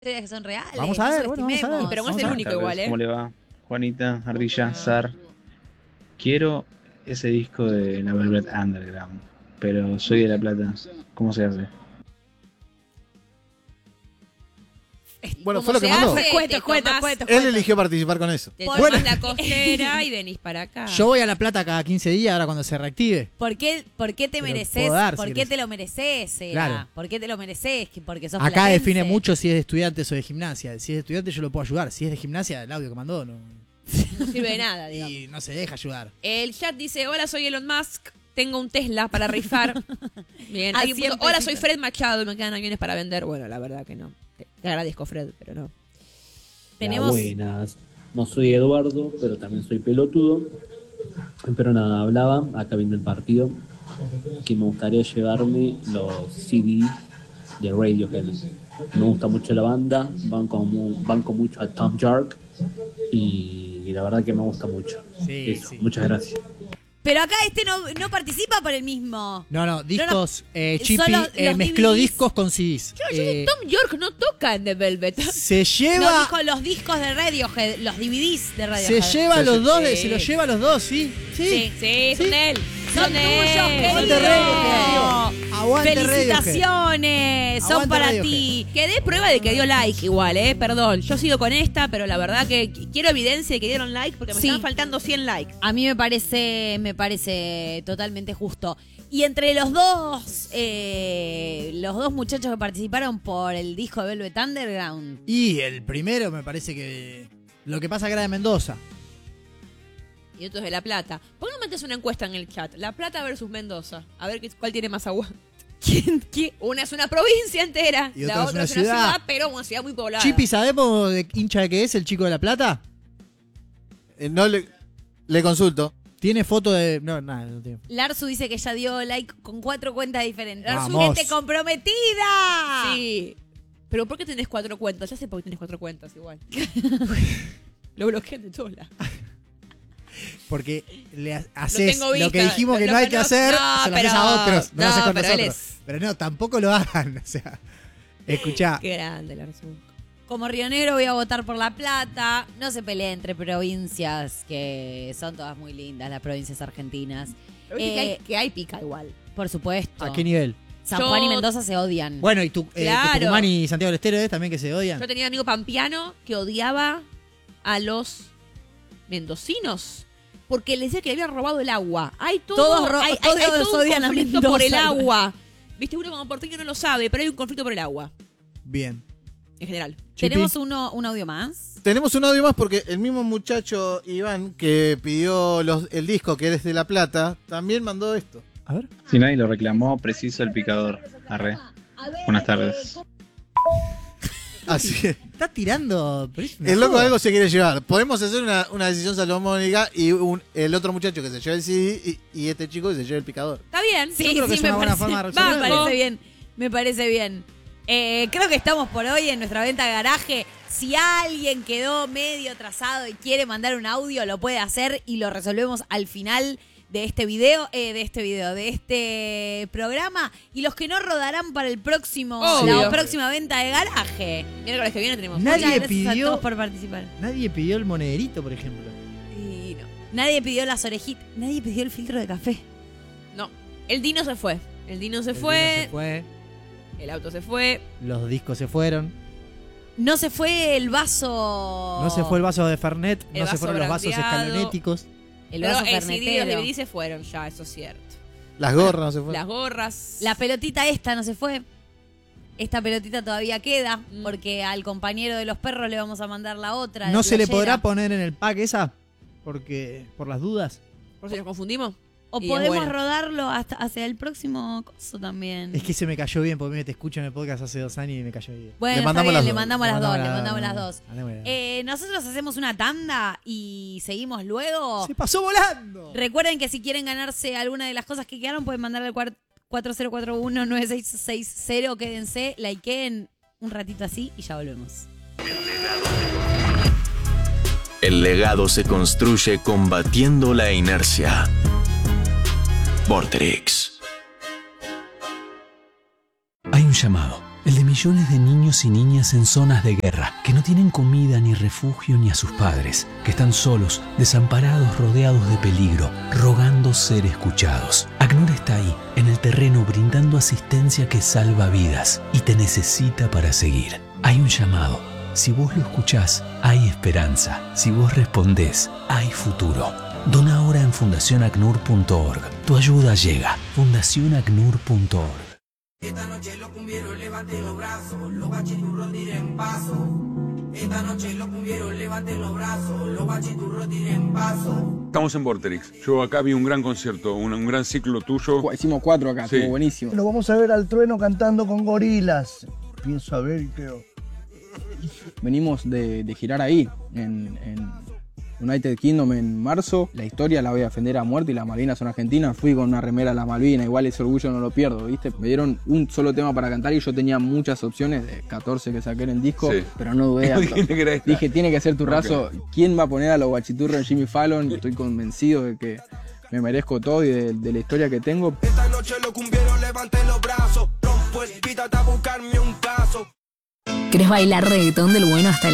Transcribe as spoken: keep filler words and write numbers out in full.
historias que son reales. Vamos a ver, bueno, vamos a ver. Pero no es Vamos el a ver. único igual, ¿eh? ¿Cómo le va? Juanita, Ardilla, Sar. Quiero ese disco de la Velvet Underground, pero soy de La Plata. ¿Cómo se hace? Bueno, Como fue lo que se mandó. hace, Cuento, te cuento, tomás- cuento, Él cuento. eligió participar con eso. Te Por- tomás Bueno. la costera y venís para acá. Yo voy a La Plata cada quince días ahora cuando se reactive. ¿Por qué, por qué te Te lo mereces? puedo dar, ¿Por si qué querés. te lo mereces? Era? Claro. ¿Por qué te lo mereces? Que Porque sos Acá platense. define mucho si es de estudiantes o de gimnasia. Si es de estudiantes yo lo puedo ayudar. Si es de gimnasia, el audio que mandó no, No sirve de nada, digamos. y no se deja ayudar. El chat dice, hola, soy Elon Musk, tengo un Tesla para rifar. Bien, Ah, alguien puso, siempre hola, sí. soy Fred Machado, me quedan aviones para vender. Bueno, la verdad que no. Te te agradezco, Fred, pero no. Tenemos... Buenas, no soy Eduardo, pero también soy pelotudo. Pero nada, hablaba, acá viendo el partido, que me gustaría llevarme los C D de Radiohead. Me gusta mucho la banda, banco, mu- banco mucho a Tom York y, y la verdad que me gusta mucho. Sí, Eso, sí. muchas gracias. Pero acá este no, no participa por el mismo. No, no, discos. Eh, Chippy Solo eh, los mezcló D V Ds. discos con C Ds. Eh, Tom York no toca en The Velvet. se No, lleva. dijo los discos de Radiohead, los D V Ds de Se Radiohead. lleva los dos, de- Sí. se los lleva los dos, sí. Sí. Sí. Sí, son Sí. de él. Son Son de tuyos, él. Aguante Radiohead. Aguante Felicitaciones, son Aguante para Radiohead. ti. Que dé prueba de que dio like igual, eh. Perdón, yo sigo con esta, pero la verdad que qu- quiero evidencia de que dieron like porque me Sí. están faltando cien likes. A mí me parece, me parece totalmente justo. Y entre los dos, eh, los dos muchachos que participaron por el disco de Velvet Underground, Y el primero me parece que. Lo que pasa que era de Mendoza. Y otros de La Plata. ¿Por qué no metes una encuesta en el chat? La Plata versus Mendoza. A ver qué- cuál tiene más agua. ¿quién, quién? Una es una provincia entera. Y la otra es otra una es una ciudad. ciudad, pero una ciudad muy poblada. Chippy, ¿sabemos de hincha de qué es el chico de La Plata? Eh, no le, le consulto. Tiene foto de. No, nada, no tiene. Larsu dice que ya dio like con cuatro cuentas diferentes. Larsu, Vamos. gente comprometida. Sí. Pero ¿por qué tenés cuatro cuentas? Ya sé por qué tenés cuatro cuentas igual. Lo bloquean de todos lados. Porque le ha- haces tengo lo, vista, que dijimos lo- que lo no hay que conozco. hacer, No, se lo haces pero- a otros, no, lo no, haces con pero él nosotros. es- Pero no, tampoco lo hagan. O sea, escuchá. Qué grande la Larzu. Como Río Negro voy a votar por La Plata. No se pelee entre provincias, que son todas muy lindas, las provincias argentinas. Pero viste que, hay, Eh, que hay pica igual. Por supuesto. ¿A qué nivel? San Yo- Juan y Mendoza se odian. Bueno, y tu, eh, Claro. Tucumán y Santiago del Estero ¿eh? también que se odian. Yo tenía un amigo pampeano que odiaba a los mendocinos. Porque les decía que le habían robado el agua. Hay todo, Todos ro- hay, hay- todos hay todo un odian a conflicto por el Mendoza. agua. Viste, uno como porteño no lo sabe, pero hay un conflicto por el agua. Bien. En general. Chipi. ¿Tenemos uno, un audio más? Tenemos un audio más porque el mismo muchacho Iván que pidió los, el disco que eres de La Plata también mandó esto. A ver. Si nadie lo reclamó, preciso el picador. Arre. Buenas tardes. Así que Está tirando. pero es una el loco joda. algo se quiere llevar. Podemos hacer una, una decisión salomónica y un, el otro muchacho que se lleva el C D y, y este chico que se lleva el picador. Está bien. Sí, Yo creo que sí, es me una buena parece, forma de me resolverlo. parece bien. Me parece bien. Eh, creo que estamos por hoy en nuestra venta de garaje. Si alguien quedó medio trazado y quiere mandar un audio, lo puede hacer y lo resolvemos al final de este video, eh, de este video, de este programa. Y los que no rodarán para el próximo, Obvio. la próxima venta de garaje. Miércoles que viene tenemos. Nadie Muchas gracias a pidió- todos por participar. Nadie pidió el monederito, por ejemplo. Y no. Nadie pidió las orejitas, nadie pidió el filtro de café. No. El Dino se fue. El Dino se El fue. vino se fue. El auto se fue. Los discos se fueron. No se fue el vaso. No se fue el vaso de Fernet. El No se vaso fueron los vasos brandeado. escalonéticos. El Pero vaso el C D y los D V fernetero. D se fueron ya, eso es cierto. Las gorras no se fueron. Las gorras. La pelotita esta no se fue. Esta pelotita todavía queda, Mm. porque al compañero de los perros le vamos a mandar la otra. ¿No de se le playera. podrá poner en el pack esa? Porque, por las dudas. Por si nos confundimos. O Y es podemos buena. rodarlo hasta hacia el próximo coso también. Es que se me cayó bien, porque mira, te escucho en el podcast hace dos años y me cayó bien. Bueno, Le está mandamos bien, las le dos. mandamos las dos, le mandamos las la- dos. la- la- Eh, nosotros hacemos una tanda y seguimos luego. ¡Se pasó volando! Recuerden que si quieren ganarse alguna de las cosas que quedaron, pueden mandarle al cuar- cuatro cero cuatro uno nueve seis seis cero. Quédense, likeen un ratito así y ya volvemos. El legado se construye combatiendo la inercia. Vorterix. Hay un llamado, El de millones de niños y niñas en zonas de guerra, que no tienen comida ni refugio ni a sus padres, que están solos, desamparados, rodeados de peligro, rogando ser escuchados. ACNUR está ahí, en el terreno, brindando asistencia que salva vidas y te necesita para seguir. Hay un llamado. Si vos lo escuchás, hay esperanza. Si vos respondés, hay futuro. Dona ahora en fundación acnur punto org. Tu ayuda llega. fundación acnur punto org. Esta noche los cumbieros levanten los brazos, los bachiturros tiren paso. Esta noche los cumbieros levanten los brazos, los bachiturros tiren paso. Estamos en Vorterix. Yo acá vi un gran concierto, un, un gran ciclo tuyo. Hicimos cuatro acá, sí. Estuvo buenísimo. Lo vamos a ver al Trueno cantando con Gorilas. Pienso a ver y creo. Venimos de, de girar ahí, en, en United Kingdom en marzo. La historia la voy a defender a muerte y las Malvinas son argentinas. Fui con una remera a las Malvinas, igual ese orgullo no lo pierdo, ¿viste? Me dieron un solo tema para cantar y yo tenía muchas opciones, de catorce que saqué en el disco, sí. Pero no dudé. Dije, tiene que ser tu razo. Okay. ¿Quién va a poner a los guachiturros en Jimmy Fallon? Estoy convencido de que me merezco todo y de, de la historia que tengo. Esta noche los cumbieros levanten los brazos, rompo el pita hasta buscarme un caso. ¿Querés bailar reggaetón del bueno hasta el